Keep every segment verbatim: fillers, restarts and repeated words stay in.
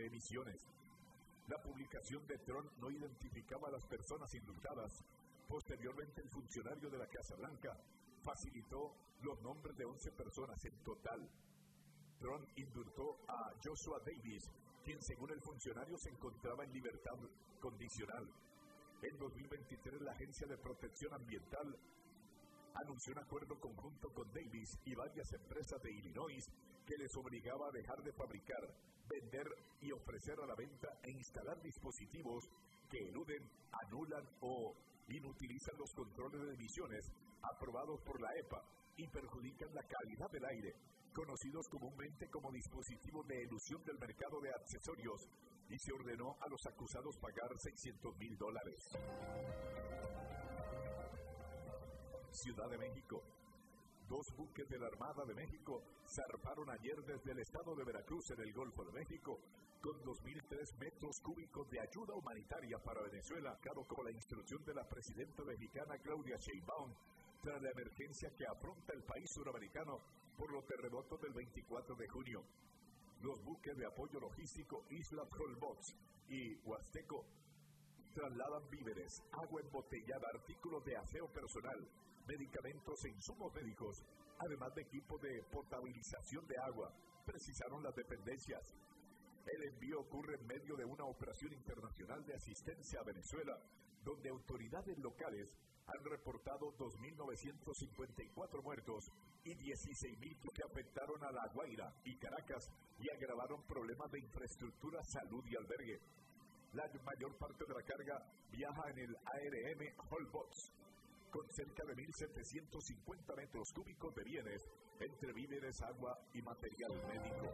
de emisiones. La publicación de Trump no identificaba a las personas indultadas. Posteriormente, el funcionario de la Casa Blanca facilitó los nombres de once personas en total. Trump indultó a Joshua Davis, quien según el funcionario se encontraba en libertad condicional. En dos mil veintitrés, la Agencia de Protección Ambiental anunció un acuerdo conjunto con Davis y varias empresas de Illinois que les obligaba a dejar de fabricar, vender y ofrecer a la venta e instalar dispositivos que eluden, anulan o inutilizan los controles de emisiones aprobados por la E P A y perjudican la calidad del aire, conocidos comúnmente como dispositivos de elusión del mercado de accesorios, y se ordenó a los acusados pagar seiscientos mil dólares. Ciudad de México. Dos buques de la Armada de México zarparon ayer desde el estado de Veracruz en el Golfo de México con dos mil tres metros cúbicos de ayuda humanitaria para Venezuela, dado como la instrucción de la presidenta mexicana Claudia Sheinbaum tras la emergencia que afronta el país suramericano por los terremotos del veinticuatro de junio. Los buques de apoyo logístico Isla Trollbox y Huasteco trasladan víveres, agua embotellada, artículos de aseo personal, medicamentos e insumos médicos, además de equipos de potabilización de agua, precisaron las dependencias. El envío ocurre en medio de una operación internacional de asistencia a Venezuela, donde autoridades locales han reportado dos mil novecientos cincuenta y cuatro muertos y dieciséis mil que afectaron a La Guaira y Caracas y agravaron problemas de infraestructura, salud y albergue. La mayor parte de la carga viaja en el A R M Holbox, con cerca de mil setecientos cincuenta metros cúbicos de bienes, entre víveres, agua y material médico.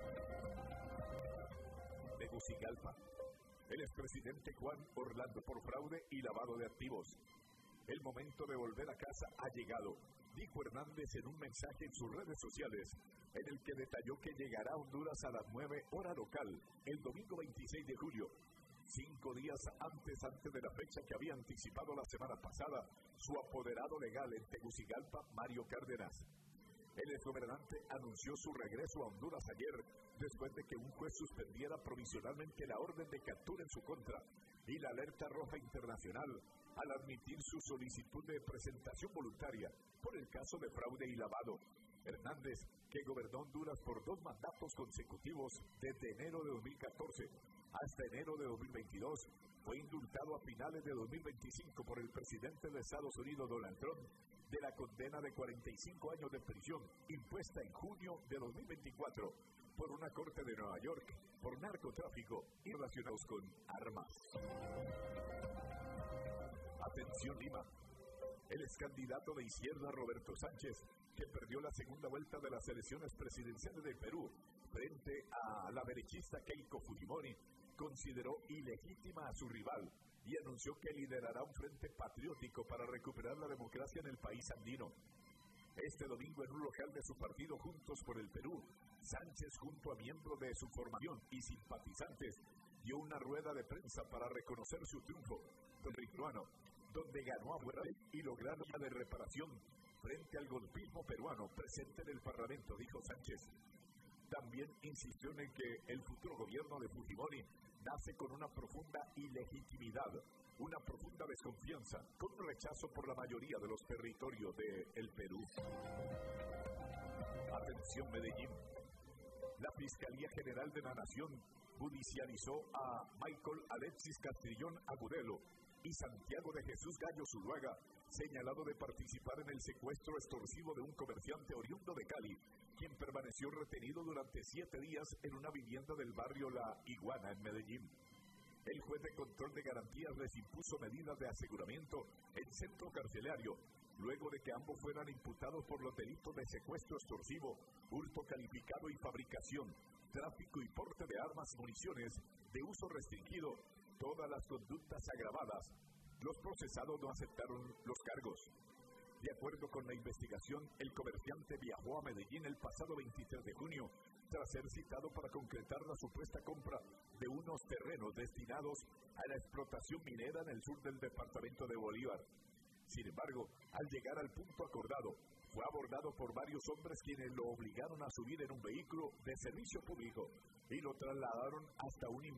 Tegucigalpa. El expresidente Juan Orlando por fraude y lavado de activos. El momento de volver a casa ha llegado, dijo Hernández en un mensaje en sus redes sociales, en el que detalló que llegará a Honduras a las nueve hora local, el domingo veintiséis de julio. Cinco días antes, antes de la fecha que había anticipado la semana pasada, su apoderado legal en Tegucigalpa, Mario Cárdenas. El exgobernante anunció su regreso a Honduras ayer, después de que un juez suspendiera provisionalmente la orden de captura en su contra y la alerta roja internacional al admitir su solicitud de presentación voluntaria por el caso de fraude y lavado. Hernández, que gobernó Honduras por dos mandatos consecutivos desde enero de dos mil catorce hasta enero de dos mil veintidós, fue indultado a finales de dos mil veinticinco por el presidente de Estados Unidos, Donald Trump, de la condena de cuarenta y cinco años de prisión impuesta en junio de dos mil veinticuatro por una corte de Nueva York por narcotráfico y relacionados con armas. Atención Lima. El excandidato de izquierda Roberto Sánchez, que perdió la segunda vuelta de las elecciones presidenciales de Perú frente a la derechista Keiko Fujimori, consideró ilegítima a su rival y anunció que liderará un frente patriótico para recuperar la democracia en el país andino. Este domingo, en un local de su partido Juntos por el Perú, Sánchez, junto a miembros de su formación y simpatizantes, dio una rueda de prensa para reconocer su triunfo peruano, donde ganó a Buenaventura y lograron la de reparación frente al golpismo peruano presente en el Parlamento, dijo Sánchez. También insistió en que el futuro gobierno de Fujimori nace con una profunda ilegitimidad, una profunda desconfianza, con un rechazo por la mayoría de los territorios del Perú. Atención Medellín. La Fiscalía General de la Nación judicializó a Michael Alexis Castrillón Agudelo y Santiago de Jesús Gallo Zuluaga, señalado de participar en el secuestro extorsivo de un comerciante oriundo de Cali, quien permaneció retenido durante siete días en una vivienda del barrio La Iguana en Medellín. El juez de control de garantías les impuso medidas de aseguramiento en centro carcelario, luego de que ambos fueran imputados por los delitos de secuestro extorsivo, hurto calificado y fabricación, tráfico y porte de armas y municiones de uso restringido, todas las conductas agravadas. Los procesados no aceptaron los cargos. De acuerdo con la investigación, el comerciante viajó a Medellín el pasado veintitrés de junio, tras ser citado para concretar la supuesta compra de unos terrenos destinados a la explotación minera en el sur del departamento de Bolívar. Sin embargo, al llegar al punto acordado, fue abordado por varios hombres quienes lo obligaron a subir en un vehículo de servicio público y lo trasladaron hasta un